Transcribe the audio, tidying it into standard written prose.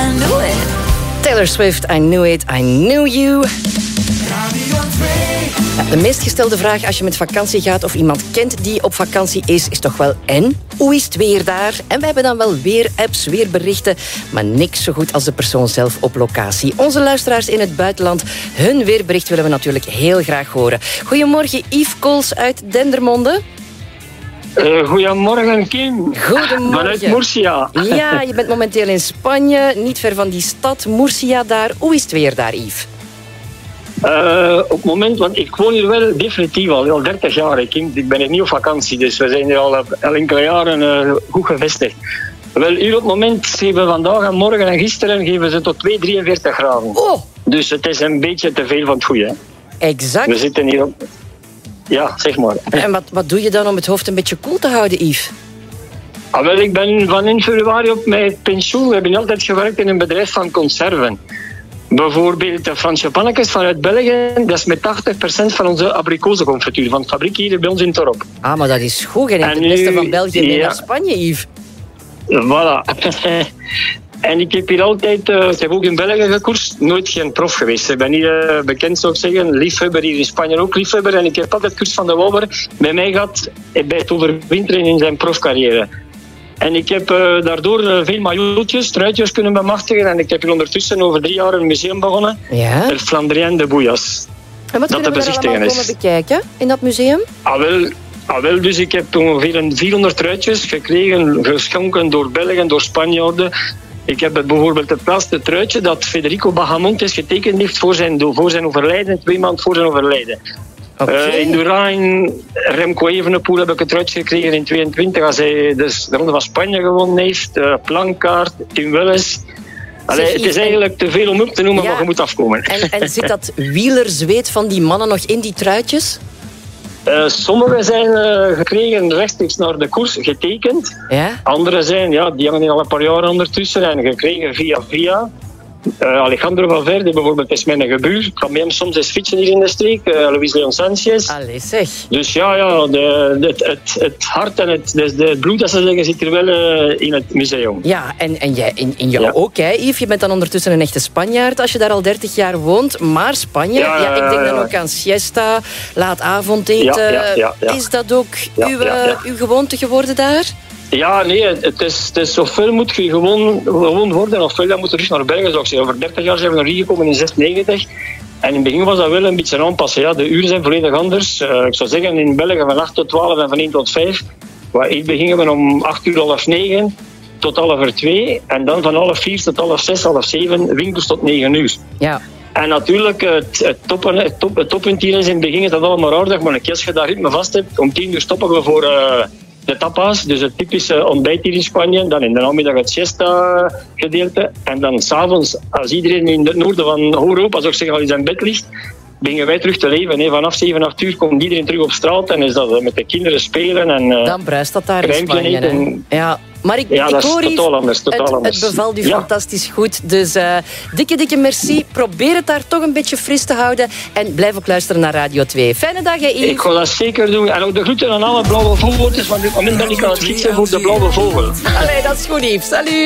I knew it. Taylor Swift, I Knew It, I Knew You. Ja, de meest gestelde vraag als je met vakantie gaat of iemand kent die op vakantie is toch wel en? Hoe is het weer daar? En we hebben dan wel weer-apps, weerberichten, maar niks zo goed als de persoon zelf op locatie. Onze luisteraars in het buitenland, hun weerbericht willen we natuurlijk heel graag horen. Goedemorgen, Yves Kools uit Dendermonde. Goedemorgen, Kim. Goedemorgen. Vanuit Murcia. Ja, je bent momenteel in Spanje, niet ver van die stad, Murcia daar. Hoe is het weer daar, Yves? Op het moment, want ik woon hier wel definitief al 30 jaar, Kim. Ik ben hier niet op vakantie, dus we zijn hier al enkele jaren goed gevestigd. Wel, hier op het moment geven we vandaag en morgen en gisteren geven ze tot 43 graden. Oh. Dus het is een beetje te veel van het goede. Exact. We zitten hier op... Ja, zeg maar. En wat doe je dan om het hoofd een beetje koel te houden, Yves? Wel, ik ben van in februari op mijn pensioen. We hebben altijd gewerkt in een bedrijf van conserven. Bijvoorbeeld de Franse pannetjes vanuit België. Dat is met 80% van onze abrikozenconfituur. Van de fabriek hier bij ons in Torop. Ah, maar dat is goed. Je neemt het beste van België mee naar Spanje, Yves. Voilà. En ik heb hier altijd, ik heb ook in België gekoerst, nooit geen prof geweest. Ik ben hier bekend, zou ik zeggen, liefhebber, hier in Spanje ook liefhebber. En ik heb altijd koers van de Wouwer bij mij gehad bij het overwinteren in zijn profcarrière. En ik heb daardoor veel maillotjes, truitjes kunnen bemachtigen. En ik heb hier ondertussen over 3 jaar een museum begonnen. Ja. Het Flandrien de Bouillas. En wat kunnen we daar allemaal komen bekijken in dat museum? Wel, dus ik heb ongeveer 400 truitjes gekregen, geschonken door Belgen, door Spanjaarden. Ik heb bijvoorbeeld het laatste truitje dat Federico Bahamontes getekend heeft voor zijn overlijden, 2 maanden voor zijn overlijden. Okay. In Durijn, Remco Evenepoel heb ik een truitje gekregen in 22 als hij dus de Ronde van Spanje gewonnen heeft. Plankaart, Tim Welles. Het is eigenlijk te veel om op te noemen, maar je moet afkomen. En zit dat wielerzweet van die mannen nog in die truitjes? Sommige zijn gekregen rechtstreeks naar de koers getekend. Ja? Andere zijn, die hangen al een paar jaar ondertussen en gekregen via. Alejandro Valverde bijvoorbeeld is mijn gebuur. Ik kan met hem soms eens fietsen hier in de streek. Luis Leon Sanchez. Allee, zeg. Dus het hart en het bloed, dat ze zeggen, zit hier wel in het museum. Ja, en jij, in jou ook, hè, Yves. Je bent dan ondertussen een echte Spanjaard als je daar al 30 jaar woont. Maar Spanje, ik denk dan ook aan siesta, laat avondeten. Is dat ook uw gewoonte geworden daar? Ja, nee, het is ofwel moet je gewoon worden, ofwel dan moet je terug naar Bergen, zou ik zeggen. Over 30 jaar zijn we naar hier gekomen in 96. En in het begin was dat wel een beetje aanpassen. Ja, de uren zijn volledig anders. Ik zou zeggen, in België van 8 tot 12 en van 1 tot 5. Hier beginnen we om 8 uur, half 9 tot half 2. En dan van half 4 tot half 6, half 7, winkels tot 9 uur. Ja. En natuurlijk, het toppunt hier is in het begin is dat allemaal aardig, maar als je daar ritme vast hebt, om 10 uur stoppen we voor... de tapas, dus het typische ontbijt hier in Spanje. Dan in de namiddag het siesta-gedeelte. En dan s'avonds, als iedereen in het noorden van Europa, zou ik zeggen, al in zijn bed ligt, beginnen wij terug te leven. Vanaf 7, 8 uur komt iedereen terug op straat en is dat met de kinderen spelen. En, dan bruist dat daar in Spanje. Ja. Maar ik hoor is totaal anders. Het bevalt u fantastisch goed. Dus dikke merci. Probeer het daar toch een beetje fris te houden. En blijf ook luisteren naar Radio 2. Fijne dag, hè, Yves. Ik ga dat zeker doen. En ook de groeten aan alle blauwe vogeltjes. Want op dit moment ben ik aan het fietsen voor de blauwe vogel. Allee, dat is goed, Yves. Salut.